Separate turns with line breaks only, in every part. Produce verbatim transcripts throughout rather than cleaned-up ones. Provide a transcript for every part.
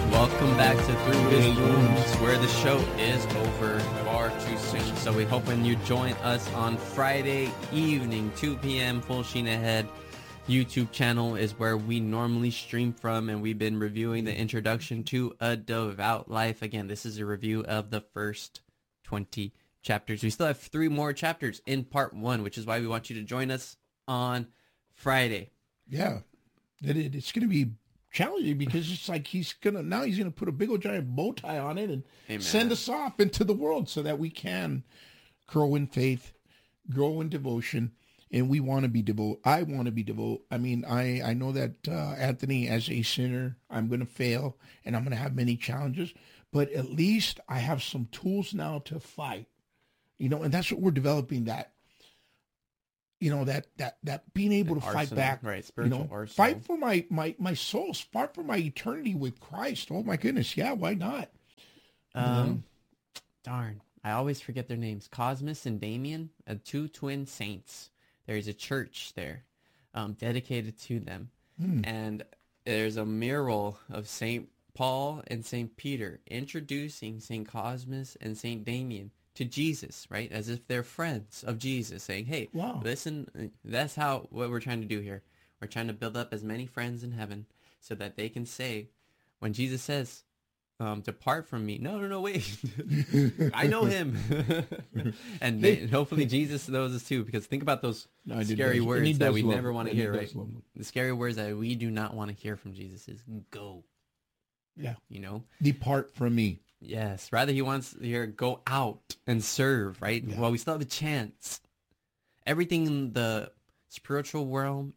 Welcome back to Through His Wounds, where the show is over far too soon. So we hope when you join us on Friday evening, two p.m., full sheen ahead. YouTube channel is where we normally stream from, and we've been reviewing the Introduction to a Devout Life. Again, this is a review of the first twenty chapters. We still have three more chapters in part one, which is why we want you to join us on Friday.
Yeah, it, it, it's going to be challenging because it's like he's gonna now he's gonna put a big old giant bow tie on it and Amen. Send us off into the world so that we can grow in faith, grow in devotion, and we want to be devout. I want to be devout. I mean, I I know that uh, Anthony, as a sinner, I'm gonna fail and I'm gonna have many challenges, but at least I have some tools now to fight. You know, and that's what we're developing. That. You know, that that that being able to
arsenal,
fight back,
right? Spiritual
you know,
arsenal.
Fight for my my my soul, fight for my eternity with Christ. Oh my goodness, yeah, why not?
Um, um darn, I always forget their names. Cosmas and Damien, uh, two twin saints. There is a church there, um, dedicated to them, hmm. and there's a mural of Saint Paul and Saint Peter introducing Saint Cosmas and Saint Damien to Jesus, right? As if they're friends of Jesus, saying, hey, wow. listen, that's how, what we're trying to do here. We're trying to build up as many friends in heaven so that they can say, when Jesus says, um, depart from me, no, no, no, wait, I know him. And they, hopefully Jesus knows us too, because think about those no, scary words that we never want to hear, right? The scary words that we do not want to hear from Jesus is go.
Yeah.
You know?
Depart from me.
Yes, rather he wants here go out and serve, right? Yeah. Well, we still have a chance. Everything in the spiritual world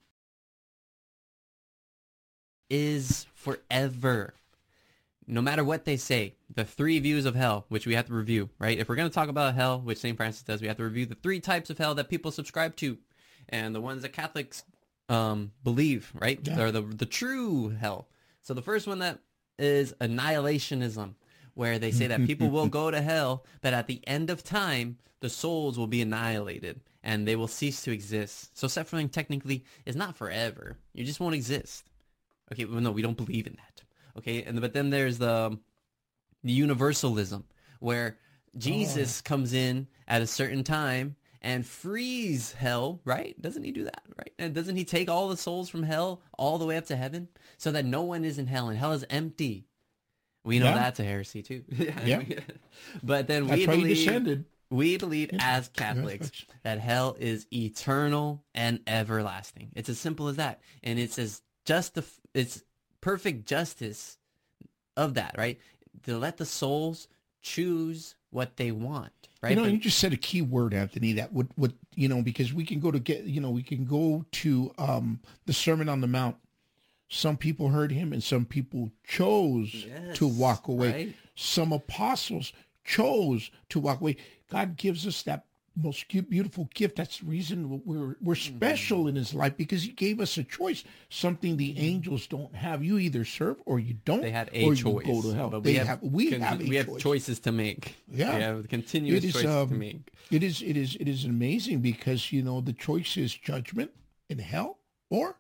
is forever. No matter what they say, the three views of hell, which we have to review, right? If we're going to talk about hell, which Saint Francis does, we have to review the three types of hell that people subscribe to, and the ones that Catholics um, believe, right? Yeah. They're the the true hell. So the first one that is annihilationism, where they say that people will go to hell, but at the end of time, the souls will be annihilated and they will cease to exist. So suffering technically is not forever. You just won't exist. Okay, well, no, we don't believe in that. Okay, and but then there's the, the universalism, where Jesus oh. comes in at a certain time and frees hell, right? Doesn't he do that, right? And doesn't he take all the souls from hell all the way up to heaven so that no one is in hell and hell is empty? We know yeah. that's a heresy too.
Yeah.
But then
that's
we
why
believe,
he descended.
we believe
yeah.
as Catholics yeah. that hell is eternal and everlasting. It's as simple as that. And it's as just the, it's perfect justice of that, right? To let the souls choose what they want, right?
You know,
but,
you just said a key word, Anthony, that would, would, you know, because we can go to get, you know, we can go to um, the Sermon on the Mount. Some people heard him and some people chose yes, to walk away. Right? Some apostles chose to walk away. God gives us that most beautiful gift. That's the reason we're we're special mm-hmm. in his life, because he gave us a choice, something the angels don't have. You either serve or you don't.
They had a
or
choice.
You go to hell.
But
we
have,
have, we
con-
have, a
we have
choice.
choices to make.
Yeah.
We have continuous
is,
choices
um,
to make.
It is, it is, it is amazing because, you know, the choice is judgment in hell, or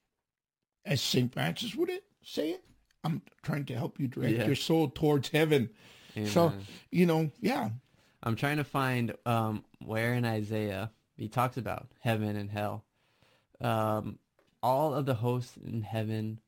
as Saint Francis would it say it, I'm trying to help you direct yeah. your soul towards heaven. Amen. So, you know, yeah.
I'm trying to find um, where in Isaiah he talks about heaven and hell. Um, all of the hosts in heaven.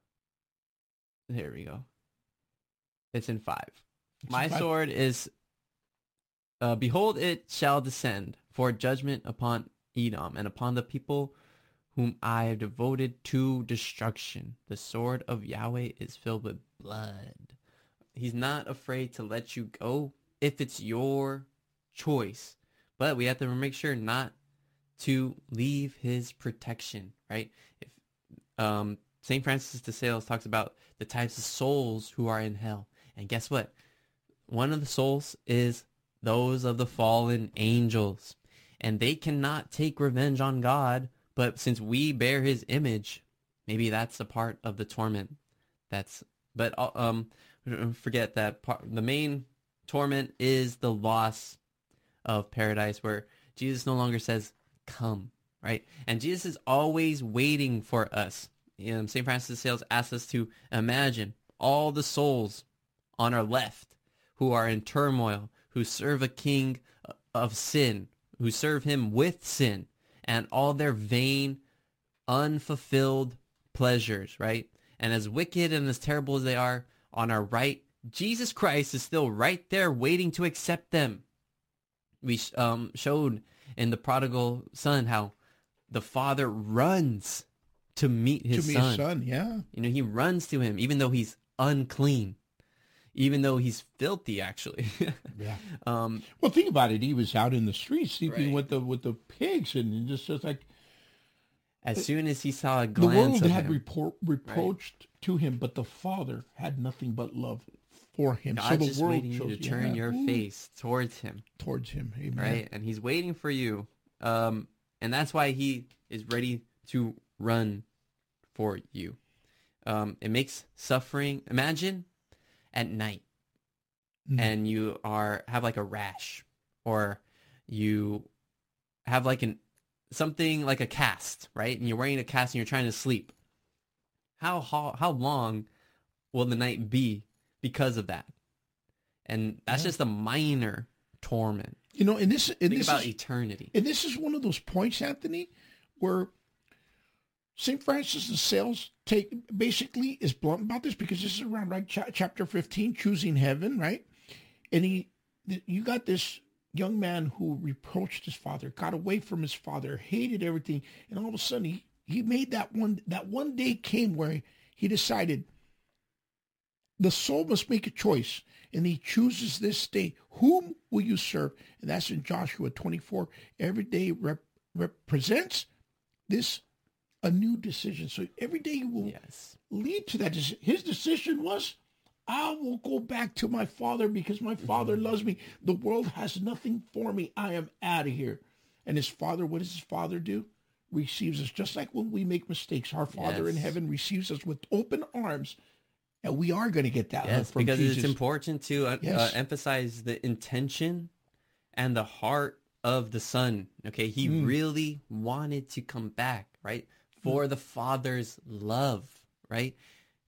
There we go. It's in five. It's My in five. sword is, uh, behold, it shall descend for judgment upon Edom and upon the people whom I have devoted to destruction. The sword of Yahweh is filled with blood. He's not afraid to let you go if it's your choice. But we have to make sure not to leave his protection, right? If um, Saint Francis de Sales talks about the types of souls who are in hell. And guess what? One of the souls is those of the fallen angels. And they cannot take revenge on God. But since we bear his image, maybe that's a part of the torment. That's, but um, forget that part. The main torment is the loss of paradise, where Jesus no longer says, come, right? And Jesus is always waiting for us. You know, Saint Francis de Sales asks us to imagine all the souls on our left who are in turmoil, who serve a king of sin, who serve him with sin, and all their vain, unfulfilled pleasures, right? And as wicked and as terrible as they are, on our right, Jesus Christ is still right there waiting to accept them. We um, showed in the prodigal son how the father runs to meet his
to meet
son.
his son, yeah.
You know, he runs to him even though he's unclean, even though he's filthy, actually.
Yeah.
Um,
well, think about it. He was out in the streets sleeping
Right.
with the with the pigs, and just just like
as soon as he saw a
the
glance
world
of
had
him,
repro- reproached to him, but the Father had nothing but love for him.
God's
so the
just
world
waiting you
chose
to turn
yeah,
your
ooh,
face towards him,
towards him. Amen.
right? And he's waiting for you. Um, and that's why he is ready to run for you. Um, it makes suffering. Imagine at night,
Mm.
and you are have like a rash, or you have like an something like a cast, right? And you're wearing a cast and you're trying to sleep. How how, how long will the night be because of that? And that's
Yeah.
just a minor torment.
You know, and this and
Think
this
about
is,
eternity.
and this is one of those points, Anthony, where Saint Francis of Sales take basically is blunt about this, because this is around right cha- chapter fifteen, choosing heaven, right? And he, you got this young man who reproached his father, got away from his father, hated everything, and all of a sudden he he made that one that one day came where he decided the soul must make a choice, and he chooses this day. Whom will you serve? And that's in Joshua twenty-four. Every day rep, represents this a new decision. So every day will
Yes.
lead to that decision. His decision was, I will go back to my father because my father loves me. The world has nothing for me. I am out of here. And his father, what does his father do? Receives us. Just like when we make mistakes, our Father in
Yes.
heaven receives us with open arms. And we are going to get that love
Yes,
from
because
Jesus.
it's important to uh,
Yes.
uh, emphasize the intention and the heart of the son. Okay, he
Mm.
really wanted to come back, right? For the Father's love, right?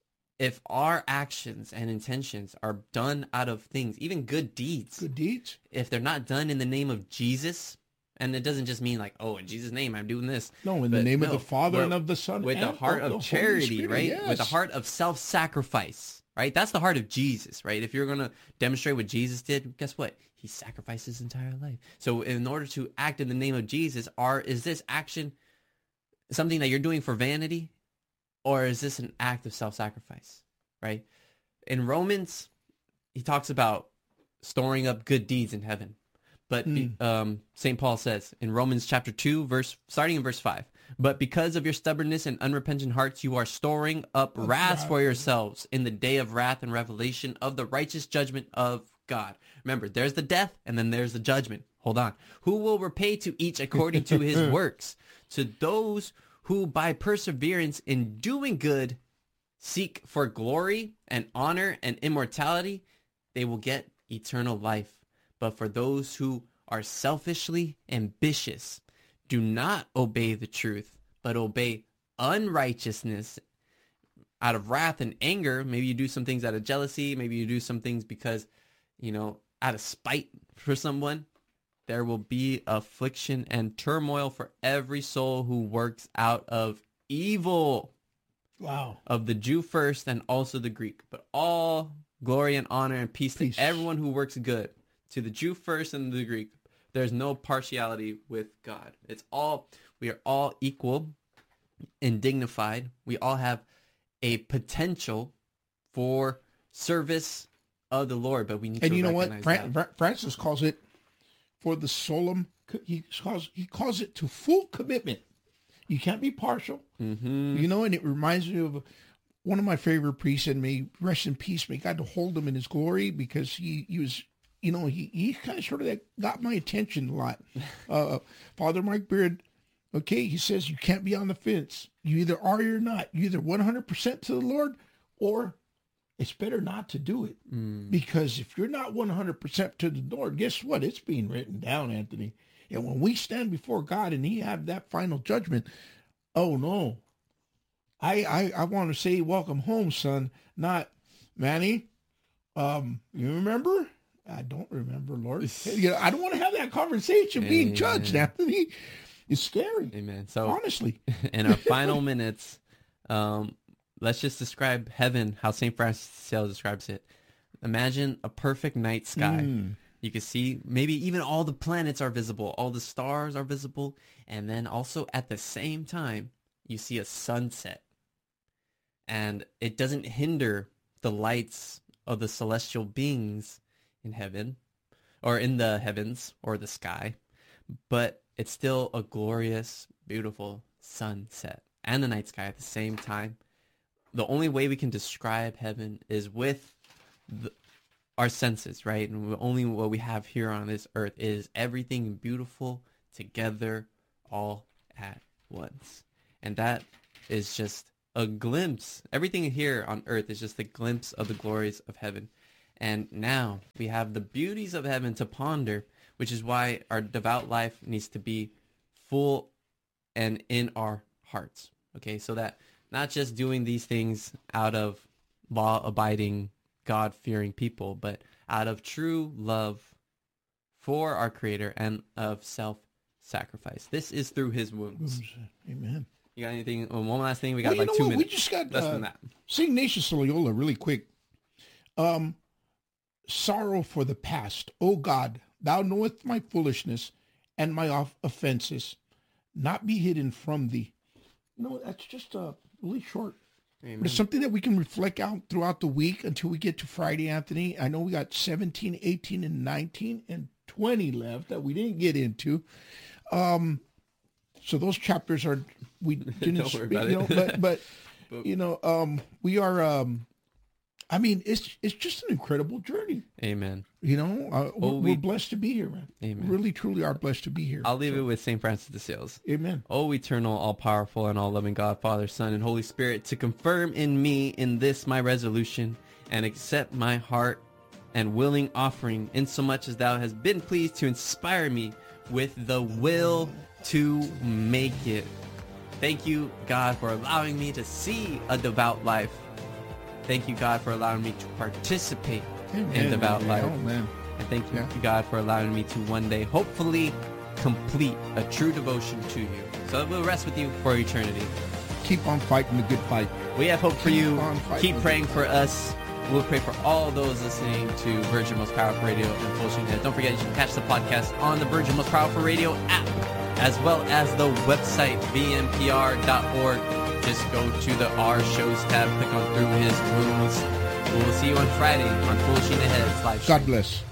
If our actions and intentions are done out of things, even good deeds,
Good deeds.
if they're not done in the name of Jesus, and it doesn't just mean like, oh, in Jesus' name, I'm doing this.
No, in the
But
name of
no,
the Father
but
and of the Son
with
and
a heart
of
of,
the Holy
charity,
Spirit,
right?
yes.
With a heart of self-sacrifice, right? That's the heart of Jesus, right? If you're going to demonstrate what Jesus did, guess what? He sacrificed his entire life. So in order to act in the name of Jesus, are is this action something that you're doing for vanity, or is this an act of self-sacrifice, right? In Romans, he talks about storing up good deeds in heaven. But
Mm.
um, Saint Paul says in Romans chapter two, verse starting in verse five, but because of your stubbornness and unrepentant hearts, you are storing up
Of
wrath
wrath.
for yourselves in the day of wrath and revelation of the righteous judgment of God. Remember, there's the death and then there's the judgment. Hold on. Who will repay to each according to his works? To those who by perseverance in doing good seek for glory and honor and immortality, they will get eternal life. But for those who are selfishly ambitious, do not obey the truth, but obey unrighteousness out of wrath and anger. Maybe you do some things out of jealousy. Maybe you do some things because, you know, out of spite for someone. There will be affliction and turmoil for every soul who works out of evil.
Wow.
Of the Jew first and also the Greek, but all glory and honor and peace,
Peace.
to everyone who works good, to the Jew first and the Greek. There's no partiality with God. It's all, we are all equal and dignified. We all have a potential for service of the Lord, but we need
And
to
you know what?
recognize
Fran-
that.
Fra- Francis calls it for the solemn. He calls he calls it to full commitment. You can't be partial.
Mm-hmm.
You know, and it reminds me of one of my favorite priests, and may rest in peace. May God to hold him in his glory, because he, he was, you know, he, he kind of sort of got my attention a lot. Uh, Father Mike Beard, okay, he says you can't be on the fence. You either are or you're not. You either one hundred percent to the Lord, or it's better not to do it.
Mm.
Because if you're not one hundred percent to the Lord, guess what? It's being written down, Anthony. And when we stand before God and he have that final judgment, oh no. I I, I want to say, welcome home, son, not Manny, um, you remember? I don't remember, Lord. You know, I don't want to have that conversation Amen. Being judged, Anthony. It's scary.
Amen. So
honestly,
in our final minutes, um, let's just describe heaven how Saint Francis de Sales describes it. Imagine a perfect night sky. Mm. You can see maybe even all the planets are visible, all the stars are visible, and then also at the same time, you see a sunset. And it doesn't hinder the lights of the celestial beings in heaven, or in the heavens, or the sky, but it's still a glorious, beautiful sunset and the night sky at the same time. The only way we can describe heaven is with the, our senses, right? And only what we have here on this earth is everything beautiful together all at once. And that is just a glimpse. Everything here on earth is just a glimpse of the glories of heaven. And now we have the beauties of heaven to ponder, which is why our devout life needs to be full and in our hearts. Okay, so that not just doing these things out of law-abiding, God-fearing people, but out of true love for our Creator and of self-sacrifice. This is through His wounds.
Amen.
You got anything? Oh, one last thing. We got
well,
like two
what?
minutes.
We just got
less
uh,
than that.
Saint Ignatius of Loyola, really quick. Um, sorrow for the past. O God, thou knowest my foolishness and my off- offenses, not be hidden from thee. You know, that's just uh, really short. Amen. But it's something that we can reflect out throughout the week until we get to Friday, Anthony. I know we got seventeen, eighteen, and nineteen, and twenty left that we didn't get into. Um, so those chapters are, we didn't,
Don't worry about
you know,
it.
but, but, you know, um, we are, um, I mean, it's it's just an incredible journey.
Amen.
You know, uh, we're,
we,
we're blessed to be here, man.
Amen.
We really, truly are blessed to be here.
I'll leave
so.
it with Saint Francis de Sales.
Amen.
O eternal, all-powerful, and all-loving God, Father, Son, and Holy Spirit, to confirm in me in this my resolution, and accept my heart and willing offering, insomuch as thou hast been pleased to inspire me with the will to make it. Thank you, God, for allowing me to see a devout life. Thank you, God, for allowing me to participate Amen. In devout life.
Oh, man.
And thank you,
yeah.
God, for allowing me to one day, hopefully, complete a true devotion to you. So we'll rest with you for eternity.
Keep on fighting the good fight.
We have hope for
Keep
you. Keep
the
praying for us. We'll pray for all those listening to Virgin Most Powerful Radio and Full Sheen Head. Don't forget, you can catch the podcast on the Virgin Most Powerful Radio app, as well as the website, v m p r dot org. Just go to the Our Shows tab, click on Through His Wounds. We will see you on Friday on Full Sheen Ahead's live stream.
God bless.